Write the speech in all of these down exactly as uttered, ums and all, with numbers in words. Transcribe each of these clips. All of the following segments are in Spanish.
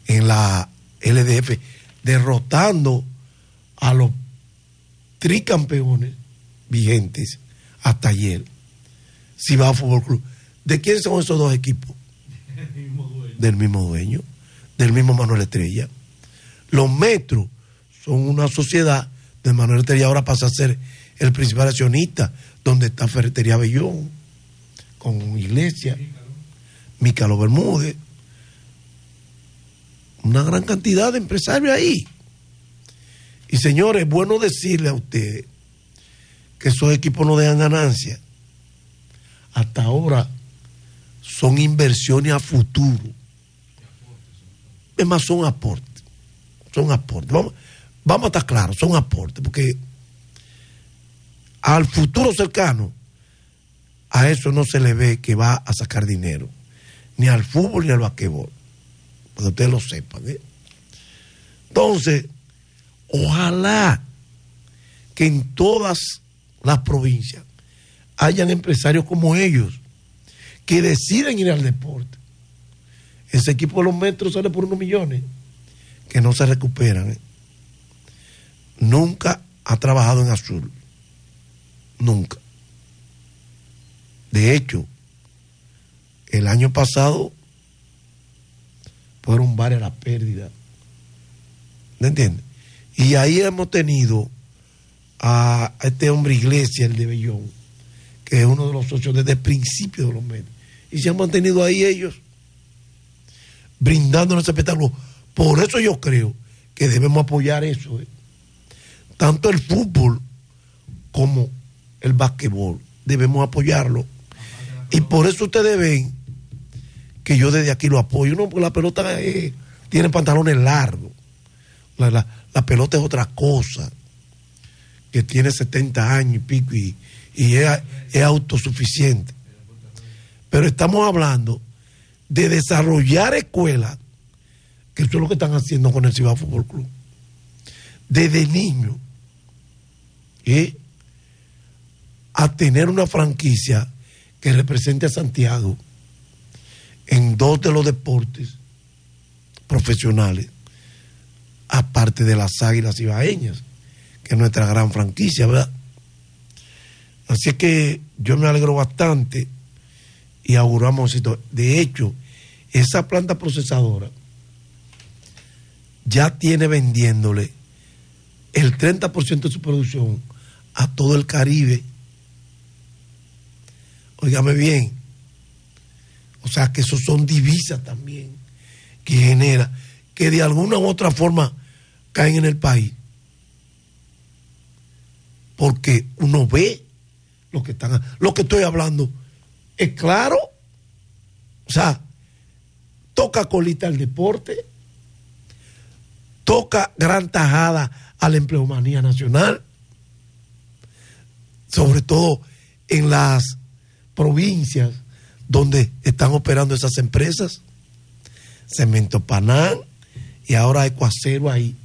en la L D F, derrotando a los tricampeones vigentes hasta ayer. Cibao Fútbol Club. ¿De quién son esos dos equipos? mismo Del mismo dueño, del mismo Manuel Estrella. Los Metros son una sociedad de Manuel Estrella, ahora pasa a ser el principal accionista, donde está Ferretería Bellón, con Iglesia, Mícalo Bermúdez, una gran cantidad de empresarios ahí. Y señores, es bueno decirle a ustedes que esos equipos no dejan ganancias. Hasta ahora son inversiones a futuro. Es más, son aportes. Son aportes. Vamos, vamos a estar claros, son aportes, porque al futuro cercano, a eso no se le ve que va a sacar dinero, ni al fútbol ni al basquetbol, para que ustedes lo sepan, ¿eh? Entonces, ojalá que en todas las provincias hayan empresarios como ellos que deciden ir al deporte. Ese equipo de los Metros sale por unos millones que no se recuperan, ¿eh? Nunca ha trabajado en azul, nunca. De hecho, el año pasado fueron varias las pérdidas, ¿me entiendes? Y ahí hemos tenido a este hombre Iglesia, el de Bellón, que es uno de los socios desde el principio de los medios, y se han mantenido ahí ellos brindándonos ese espectáculo. Por eso yo creo que debemos apoyar eso, ¿eh? Tanto el fútbol como el basquetbol debemos apoyarlo, y por eso ustedes ven que yo desde aquí lo apoyo. No, porque la pelota eh, tiene pantalones largos, la, la, la pelota es otra cosa, que tiene setenta años y pico y, y es, es autosuficiente. Pero estamos hablando de desarrollar escuelas, que eso es lo que están haciendo con el Cibao Fútbol Club, desde niño, ¿eh? a tener una franquicia que represente a Santiago en dos de los deportes profesionales, aparte de las Águilas Cibaeñas, que es nuestra gran franquicia, ¿verdad? Así es que yo me alegro bastante y auguramos esto. De hecho, esa planta procesadora ya tiene vendiéndole el treinta por ciento de su producción a todo el Caribe. Óigame bien. O sea que eso son divisas también que genera, que de alguna u otra forma caen en el país. Porque uno ve lo que están, lo que estoy hablando es claro. O sea, toca colita al deporte, toca gran tajada a la empleomanía nacional, sobre todo en las provincias donde están operando esas empresas, Cemento Panán y ahora Ecuacero ahí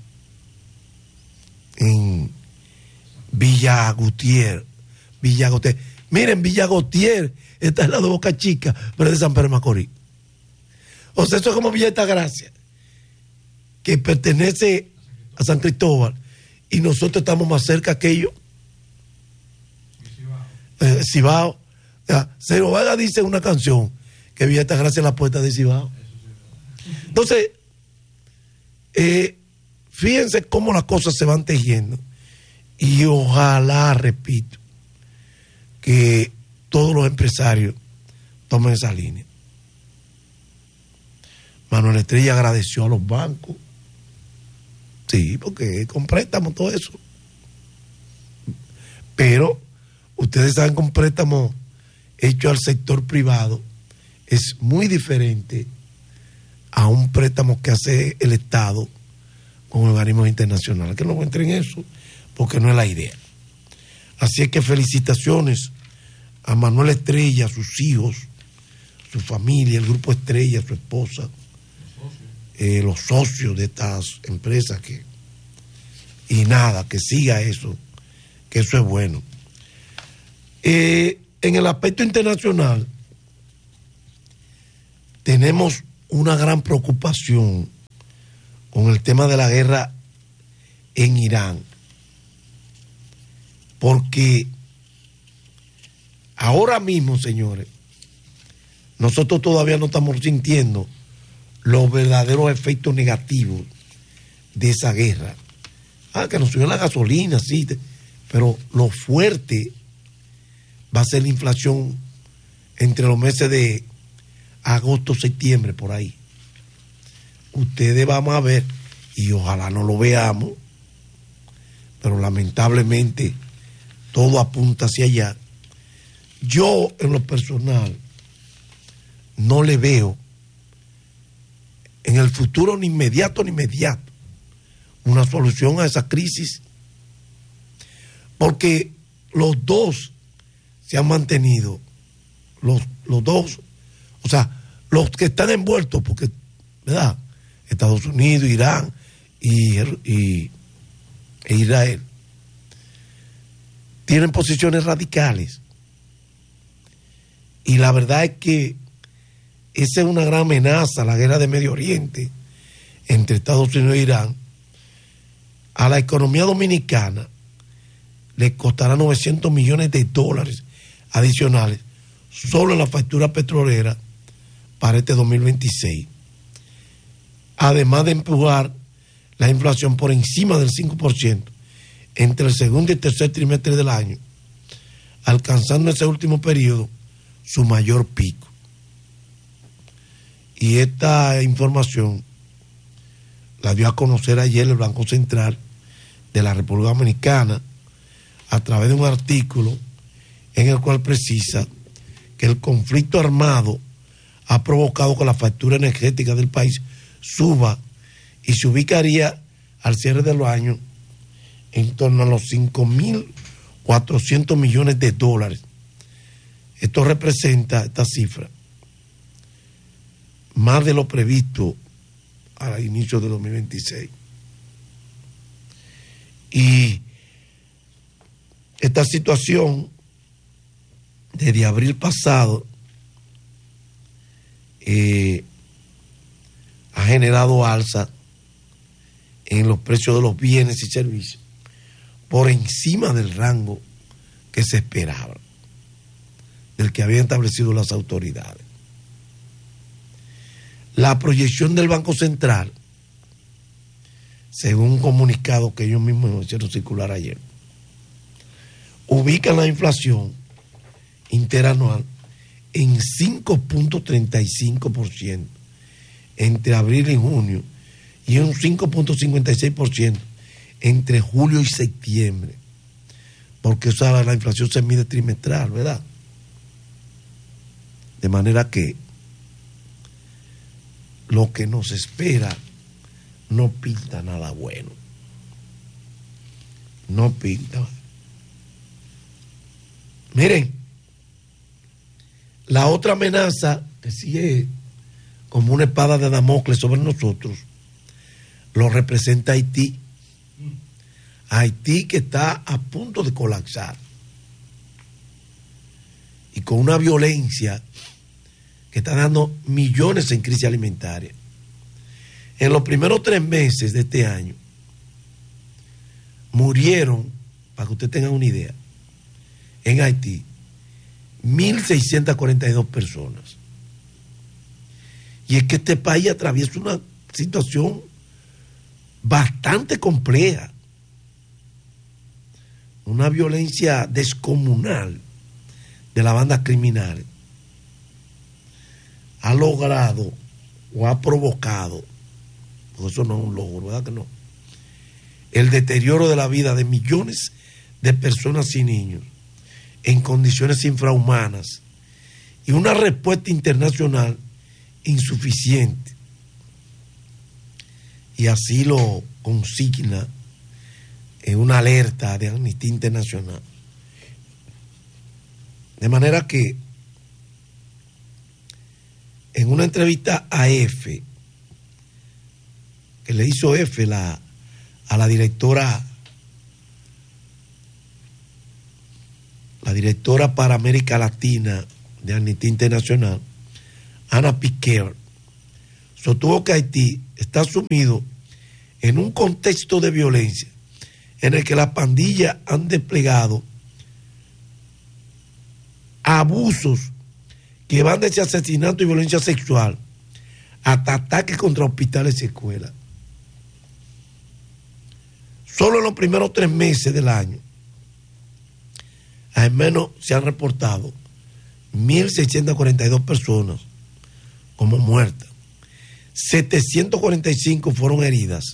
en Villa Gutiérrez. Villa Gutiérrez. Miren, Villa Gutiérrez está en la de Boca Chica, pero es de San Pedro de Macorís. O sea, eso es como Villa Altagracia, que pertenece a San Cristóbal, y nosotros estamos más cerca que ellos. Eh, Cibao. O sea, Cero Vaga dice en una canción que Villa Altagracia es la puerta de Cibao. Entonces, eh, fíjense cómo las cosas se van tejiendo, y ojalá, repito, que todos los empresarios tomen esa línea. Manuel Estrella agradeció a los bancos, sí, porque con préstamos todo eso, pero ustedes saben que un préstamo hecho al sector privado es muy diferente a un préstamo que hace el Estado con organismos internacionales. Que no entren en eso, porque no es la idea. Así es que felicitaciones a Manuel Estrella, a sus hijos, su familia, el grupo Estrella, su esposa, eh, los socios de estas empresas, que y nada, que siga eso, que eso es bueno. Eh, en el aspecto internacional tenemos una gran preocupación con el tema de la guerra en Irán, porque ahora mismo, señores, nosotros todavía no estamos sintiendo los verdaderos efectos negativos de esa guerra. Ah, que nos subió la gasolina, sí, pero lo fuerte va a ser la inflación entre los meses de agosto, septiembre, por ahí. Ustedes vamos a ver, y ojalá no lo veamos, pero lamentablemente todo apunta hacia allá. Yo, en lo personal, no le veo en el futuro ni inmediato ni inmediato una solución a esa crisis, porque los dos se han mantenido, los, los dos, o sea, los que están envueltos, porque, ¿verdad? Estados Unidos, Irán y, y e Israel tienen posiciones radicales, y la verdad es que esa es una gran amenaza, la guerra de Medio Oriente entre Estados Unidos e Irán. A la economía dominicana le costará novecientos millones de dólares adicionales solo en la factura petrolera para este dos mil veintiséis. Además de empujar la inflación por encima del cinco por ciento entre el segundo y tercer trimestre del año, alcanzando ese último periodo su mayor pico. Y esta información la dio a conocer ayer el Banco Central de la República Dominicana a través de un artículo en el cual precisa que el conflicto armado ha provocado que la factura energética del país suba y se ubicaría al cierre del año en torno a los cinco mil cuatrocientos millones de dólares. Esto representa, esta cifra, más de lo previsto al inicio de dos mil veintiséis. Y esta situación, desde abril pasado, eh, ha generado alza en los precios de los bienes y servicios por encima del rango que se esperaba, del que habían establecido las autoridades. La proyección del Banco Central, según un comunicado que ellos mismos hicieron circular ayer, ubica la inflación interanual en cinco punto treinta y cinco por ciento entre abril y junio y en un cinco punto cincuenta y seis por ciento entre julio y septiembre, porque esa, la inflación se mide trimestral, ¿verdad? De manera que lo que nos espera no pinta nada bueno. No pinta. Miren, la otra amenaza, que sí es como una espada de Damocles sobre nosotros, lo representa Haití. Haití, que está a punto de colapsar y con una violencia que está dando millones en crisis alimentaria. En los primeros tres meses de este año murieron, para que usted tenga una idea, en Haití mil seiscientas cuarenta y dos personas. Y es que este país atraviesa una situación bastante compleja, una violencia descomunal de las bandas criminales. Ha logrado o ha provocado, porque eso no es un logro, ¿verdad que no?, el deterioro de la vida de millones de personas y niños en condiciones infrahumanas y una respuesta internacional insuficiente. Y así lo consigna en una alerta de Amnistía Internacional. De manera que en una entrevista a F, que le hizo F la, a la directora, la directora para América Latina de Amnistía Internacional, Ana Piquer, sostuvo que Haití está sumido en un contexto de violencia en el que las pandillas han desplegado abusos que van desde asesinato y violencia sexual hasta ataques contra hospitales y escuelas. Solo en los primeros tres meses del año, al menos se han reportado mil seiscientas cuarenta y dos personas como muertas, setecientas cuarenta y cinco fueron heridas,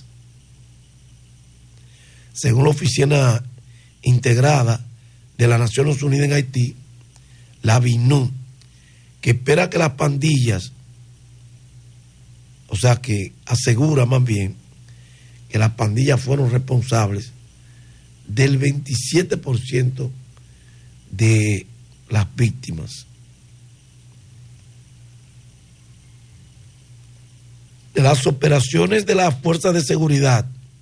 según la Oficina Integrada de las Naciones Unidas en Haití, la B I N U, que espera que las pandillas, o sea, que asegura más bien que las pandillas fueron responsables del veintisiete por ciento de las víctimas. Las operaciones de las fuerzas de seguridad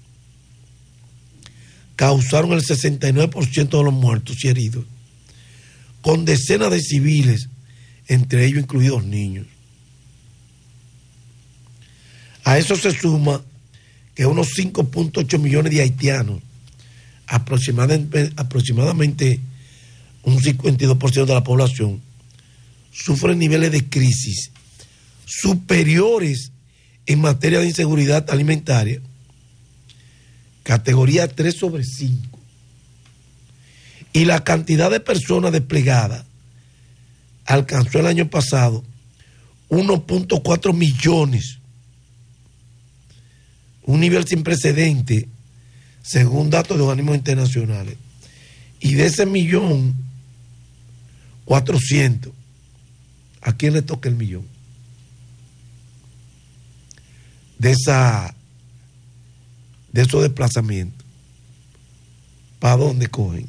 causaron el sesenta y nueve por ciento de los muertos y heridos, con decenas de civiles, entre ellos incluidos niños. A eso se suma que unos cinco punto ocho millones de haitianos, aproximadamente, aproximadamente un cincuenta y dos por ciento de la población, sufren niveles de crisis superiores en materia de inseguridad alimentaria, categoría tres sobre cinco, y la cantidad de personas desplegadas alcanzó el año pasado uno punto cuatro millones, un nivel sin precedente según datos de organismos internacionales. Y de ese millón cuatrocientos, ¿a quién le toca el millón? De esa de esos desplazamientos, ¿para dónde cogen?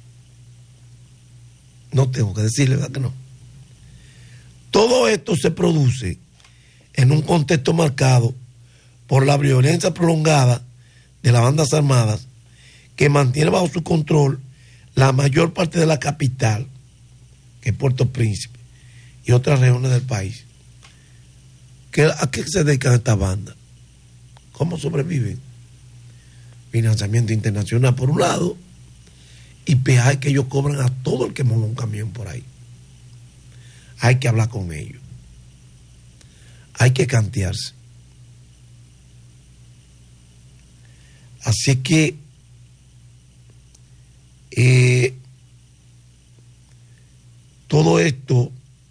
No tengo que decirle, ¿verdad que no? Todo esto se produce en un contexto marcado por la violencia prolongada de las bandas armadas que mantiene bajo su control la mayor parte de la capital, que es Puerto Príncipe, y otras regiones del país. ¿A qué se dedican estas bandas? ¿Cómo sobreviven? Financiamiento internacional por un lado y peaje que ellos cobran a todo el que monta un camión por ahí. Hay que hablar con ellos. Hay que cantearse. Así que eh, todo esto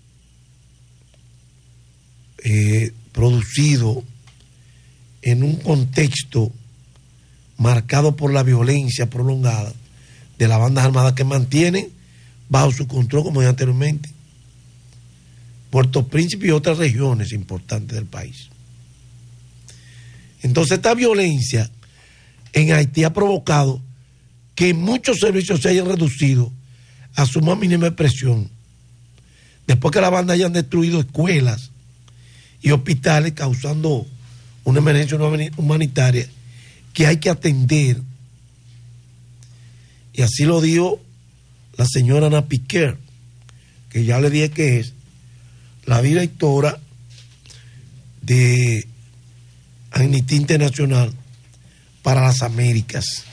eh, producido en un contexto marcado por la violencia prolongada de las bandas armadas que mantienen bajo su control, como dije anteriormente, Puerto Príncipe y otras regiones importantes del país. Entonces esta violencia en Haití ha provocado que muchos servicios se hayan reducido a su más mínima expresión, después que las bandas hayan destruido escuelas y hospitales, causando una emergencia humanitaria que hay que atender. Y así lo dijo la señora Ana Piquer, que ya le dije que es la directora de Amnistía Internacional para las Américas.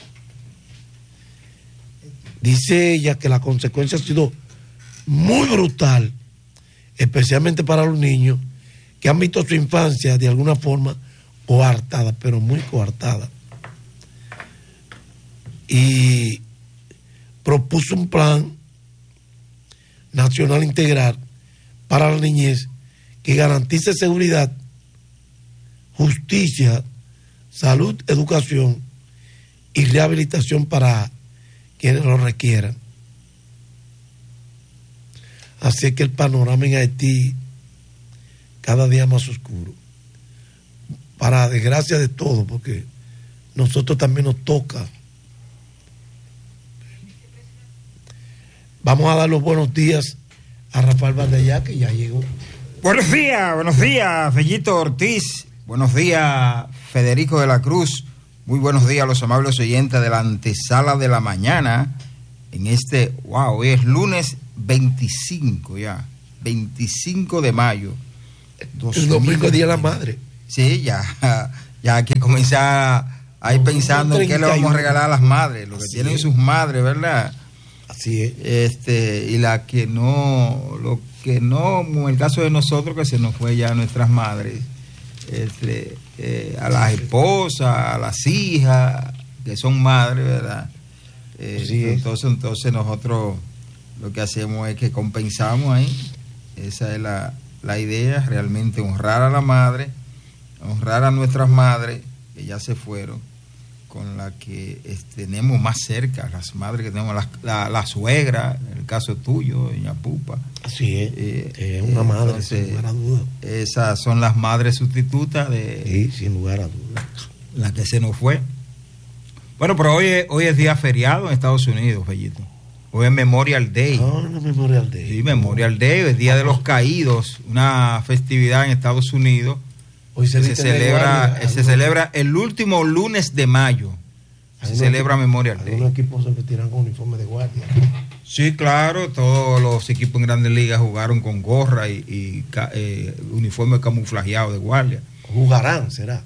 Dice ella que la consecuencia ha sido muy brutal, especialmente para los niños que han visto su infancia de alguna forma coartada, pero muy coartada. Y propuso un plan nacional integral para la niñez que garantice seguridad, justicia, salud, educación y rehabilitación para quienes lo requieran. Así que el panorama en Haití cada día más oscuro, para desgracia de todos, porque nosotros también nos toca. Vamos a dar los buenos días a Rafael Valdellá, que ya llegó. Buenos días, buenos días, Fellito Ortiz. Buenos días, Federico de la Cruz. Muy buenos días a los amables oyentes de la antesala de la mañana. En este, wow, hoy es lunes veinticinco ya, veinticinco de mayo. El domingo es Día de la Madre. Sí, ya, ya hay que comenzar ahí pensando en qué le vamos a regalar a las madres, lo que tienen es. sus madres, ¿verdad? Así es. Este, y la que no, lo que no, en el caso de nosotros, que se nos fue ya nuestras madres, este, eh, a las esposas, a las hijas, que son madres, ¿verdad? Eh, sí, entonces, entonces nosotros lo que hacemos es que compensamos ahí. Esa es la, la idea, realmente honrar a la madre, honrar a nuestras madres que ya se fueron, con la que eh, tenemos más cerca, las madres que tenemos, la, la, la suegra, en el caso tuyo, doña Pupa. Así es, eh, es una madre, entonces, sin lugar a duda. Esas son las madres sustitutas de... Sí, sin lugar a duda. La que se nos fue. Bueno, pero hoy es, hoy es día feriado en Estados Unidos, Fellito. Hoy es Memorial Day. No, no es Memorial Day. Sí, Memorial Day, es Día de los Caídos, una festividad en Estados Unidos. Hoy se, se celebra guardia, se celebra el último lunes de mayo. Se celebra equipo, Memorial Day. Algunos equipos se vestirán con uniforme de guardia. Sí, claro, todos los equipos en Grandes Ligas jugaron con gorra y, y eh, uniforme camuflajeado de guardia. ¿Jugarán, será?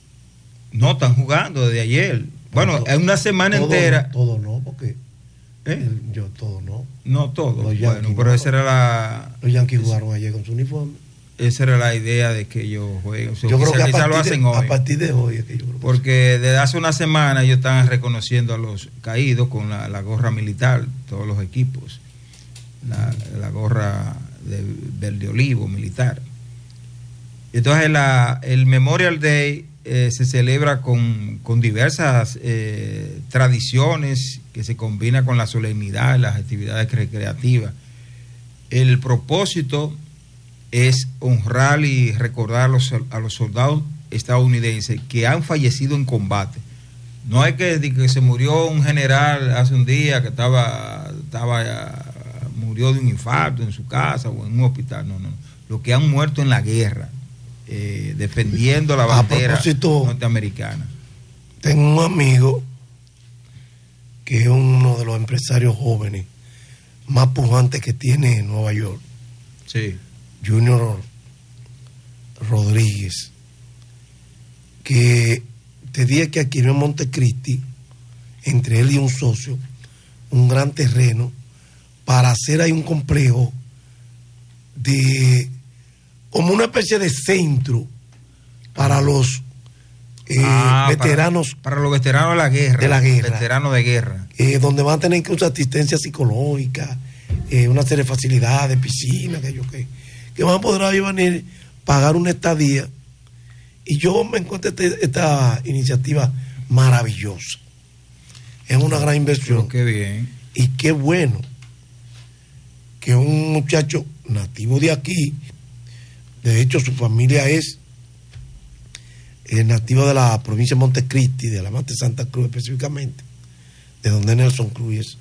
No, están jugando desde ayer. Bueno, es una semana todo, entera. Todo no, porque ¿Eh? el, yo todo no. No todo. Los bueno, pero no, esa era la. Los Yankees jugaron ayer con su uniforme. Esa era la idea de que ellos jueguen. Yo creo que a partir, lo hacen de, hoy, a partir de hoy es que yo creo. Porque desde hace una semana ellos están reconociendo a los caídos con la, la gorra militar, todos los equipos. La, la gorra de verde olivo militar. Entonces la, el Memorial Day eh, se celebra con, con diversas eh, tradiciones que se combina con la solemnidad, las actividades recreativas. El propósito es honrar y recordar a los, a los soldados estadounidenses que han fallecido en combate. No es que, que se murió un general hace un día que estaba, estaba murió de un infarto en su casa o en un hospital. No, no. Los que han muerto en la guerra, eh, defendiendo la bandera norteamericana. Tengo un amigo que es uno de los empresarios jóvenes más pujantes que tiene en Nueva York. Sí. Junior Rodríguez, que te dije que adquirió en Montecristi, entre él y un socio, un gran terreno para hacer ahí un complejo de como una especie de centro para los eh, ah, veteranos para, para los veteranos de la guerra de la guerra veteranos de guerra eh, donde van a tener que usar asistencia psicológica, eh, una serie de facilidades, piscina, que yo qué, que van a poder ahí venir, pagar una estadía. Y yo me encuentro este, esta iniciativa maravillosa. Es una gran inversión. Pero qué bien. Y qué bueno que un muchacho nativo de aquí, de hecho su familia es eh, nativa de la provincia de Montecristi, de la Mata de Santa Cruz específicamente, de donde Nelson Cruz,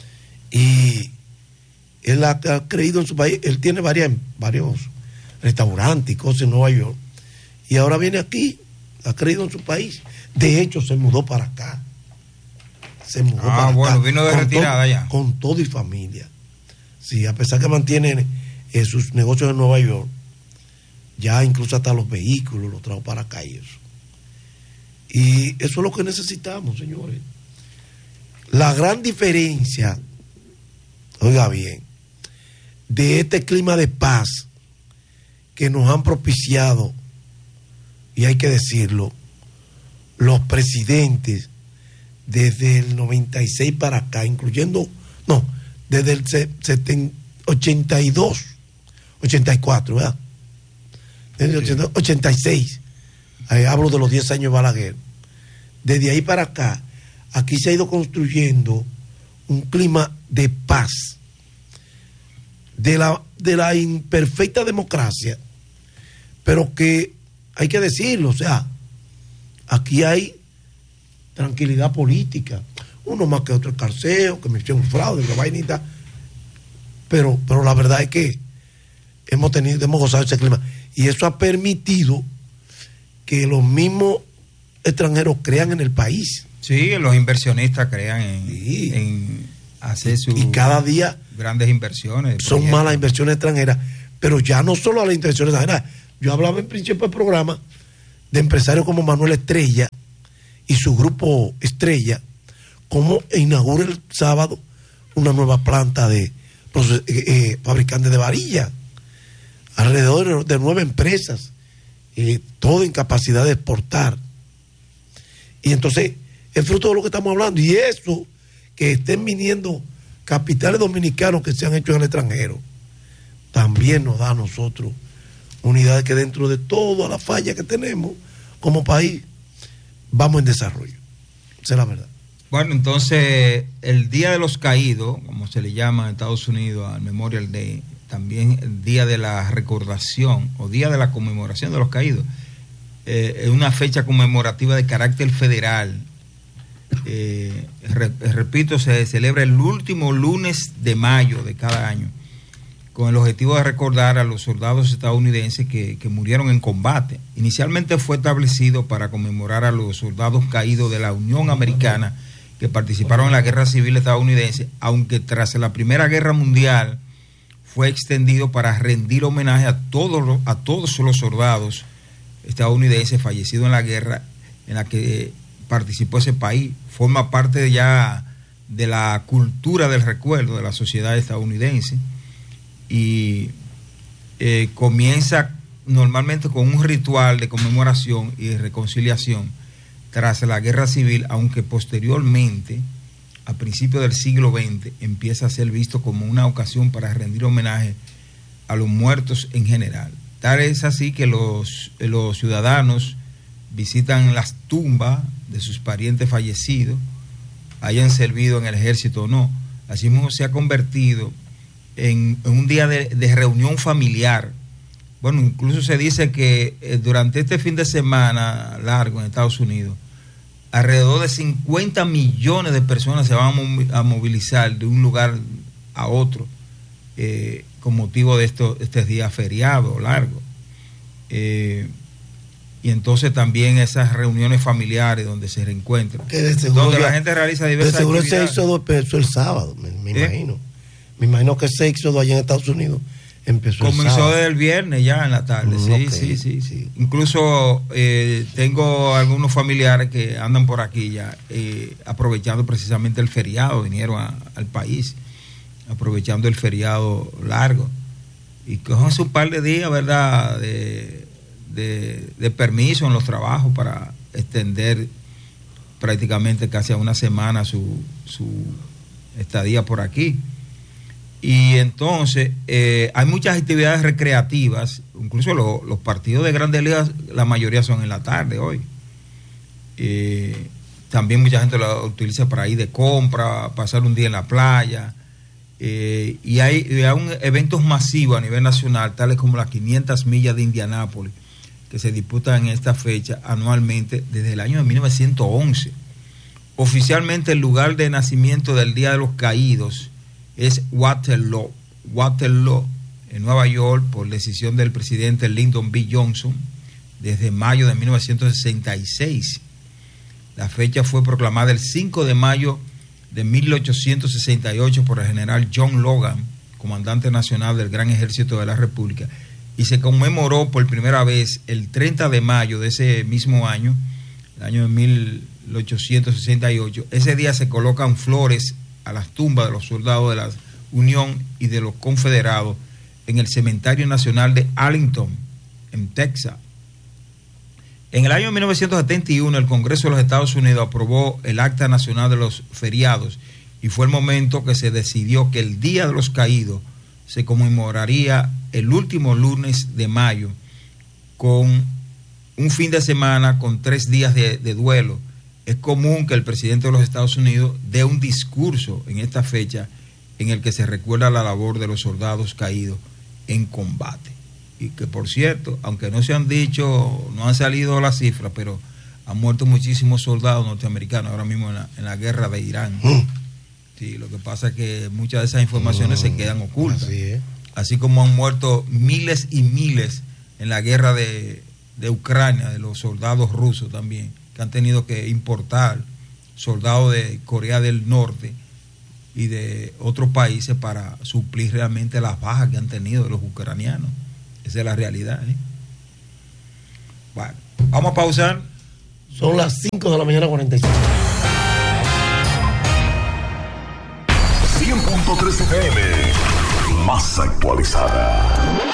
y él ha, ha creído en su país. Él tiene varias, varios restaurantes y cosas en Nueva York, y ahora viene aquí, ha creído en su país. De hecho se mudó para acá, se mudó ah, para bueno, acá, vino de retirada todo, ya con todo y familia. Sí, a pesar que mantiene eh, sus negocios en Nueva York, ya incluso hasta los vehículos los trajo para acá y eso. Y eso es lo que necesitamos, señores. La gran diferencia, oiga bien, de este clima de paz que nos han propiciado, y hay que decirlo, los presidentes desde el noventa y seis para acá, incluyendo, no, desde el ochenta y dos, ochenta y cuatro, ¿verdad? Desde el ochenta y seis, ahí hablo de los diez años de Balaguer. Desde ahí para acá, aquí se ha ido construyendo un clima de paz, de la, de la imperfecta democracia, pero que hay que decirlo, o sea, aquí hay tranquilidad política, uno más que otro escarceo, que me hicieron un fraude, que vainita, pero, pero la verdad es que hemos tenido, hemos gozado de ese clima, y eso ha permitido que los mismos extranjeros crean en el país. Sí, los inversionistas crean en, sí. en hacer sus y cada día grandes inversiones. Son más las inversiones extranjeras, pero ya no solo a las inversiones extranjeras. Yo hablaba en principio del programa de empresarios como Manuel Estrella, y su grupo estrella, como inaugura el sábado una nueva planta de eh, eh, fabricantes de varilla, alrededor de nueve empresas, eh, todo en capacidad de exportar. Y entonces es fruto de lo que estamos hablando, y eso, que estén viniendo capitales dominicanos que se han hecho en el extranjero, también nos da a nosotros unidades que dentro de toda la falla que tenemos como país, vamos en desarrollo. Esa es la verdad. Bueno, entonces el Día de los Caídos, como se le llama en Estados Unidos al Memorial Day, también el Día de la Recordación o Día de la Conmemoración de los Caídos, eh, es una fecha conmemorativa de carácter federal. Eh, re, repito, se celebra el último lunes de mayo de cada año, con el objetivo de recordar a los soldados estadounidenses que, que murieron en combate. Inicialmente fue establecido para conmemorar a los soldados caídos de la Unión Americana que participaron en la Guerra Civil estadounidense, aunque tras la Primera Guerra Mundial fue extendido para rendir homenaje a todos los, a todos los soldados estadounidenses fallecidos en la guerra en la que participó ese país. Forma parte de ya de la cultura del recuerdo de la sociedad estadounidense, y eh, comienza normalmente con un ritual de conmemoración y de reconciliación tras la guerra civil, aunque posteriormente, a principios del siglo veinte, empieza a ser visto como una ocasión para rendir homenaje a los muertos en general. Tal es así que los, los ciudadanos visitan las tumbas de sus parientes fallecidos, hayan servido en el ejército o no. Así mismo se ha convertido en, en un día de, de reunión familiar. Bueno, incluso se dice que eh, durante este fin de semana largo en Estados Unidos, alrededor de cincuenta millones de personas se van a movilizar de un lugar a otro eh, con motivo de estos este días feriados largos. Eh, y entonces también esas reuniones familiares donde se reencuentran, que de seguro donde ya, la gente realiza diversas de seguro actividades. ese éxodo empezó el sábado, me, me ¿Eh? imagino. Me imagino que ese éxodo allá en Estados Unidos empezó Comenzó el sábado. desde el viernes ya en la tarde, sí, okay. sí, sí, sí. Incluso eh, tengo algunos familiares que andan por aquí ya, eh, aprovechando precisamente el feriado, vinieron a, al país, aprovechando el feriado largo. Y cogen un par de días, ¿verdad?, de, de, de permiso en los trabajos para extender prácticamente casi a una semana su, su estadía por aquí. Y entonces eh, hay muchas actividades recreativas, incluso lo, los partidos de Grandes Ligas, la mayoría son en la tarde hoy. Eh, también mucha gente lo utiliza para ir de compra, pasar un día en la playa. Eh, y hay, y hay un, eventos masivos a nivel nacional, tales como las quinientas millas de Indianápolis, que se disputan en esta fecha anualmente desde el año de mil novecientos once. Oficialmente el lugar de nacimiento del Día de los Caídos es Waterloo, Waterloo, en Nueva York, por decisión del presidente Lyndon B. Johnson, desde mayo de mil novecientos sesenta y seis. La fecha fue proclamada el cinco de mayo de mil ochocientos sesenta y ocho por el general John Logan, comandante nacional del Gran Ejército de la República, y se conmemoró por primera vez el treinta de mayo de ese mismo año, el año de mil ochocientos sesenta y ocho. Ese día se colocan flores a las tumbas de los soldados de la Unión y de los Confederados en el Cementerio Nacional de Arlington, en Texas. En el año mil novecientos setenta y uno, el Congreso de los Estados Unidos aprobó el Acta Nacional de los Feriados, y fue el momento que se decidió que el Día de los Caídos se conmemoraría el último lunes de mayo, con un fin de semana con tres días de, de duelo. Es común que el presidente de los Estados Unidos dé un discurso en esta fecha en el que se recuerda la labor de los soldados caídos en combate. Y que, por cierto, aunque no se han dicho, no han salido las cifras, pero han muerto muchísimos soldados norteamericanos ahora mismo en la, en la guerra de Irán. Mm. Sí, lo que pasa es que muchas de esas informaciones mm, se quedan ocultas. Así, es. Así como han muerto miles y miles en la guerra de, de Ucrania, de los soldados rusos también, que han tenido que importar soldados de Corea del Norte y de otros países para suplir realmente las bajas que han tenido los ucranianos. Esa es la realidad, ¿eh? Bueno, vamos a pausar. Son las cinco de la mañana, cuarenta y cinco. cien punto tres F M, más actualizada.